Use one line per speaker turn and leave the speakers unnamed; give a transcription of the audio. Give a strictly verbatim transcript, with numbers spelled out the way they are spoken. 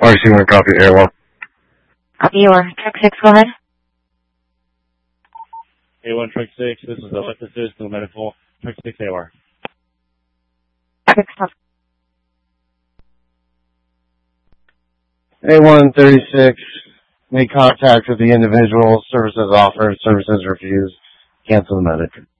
R C one, copy, A one.
Copy, A one. Truck six, go ahead.
A one, Truck six, this is Alexis, no medical. Truck six, A R.
A one thirty-six, make contact with the individual, services offered, services refused, cancel the medic.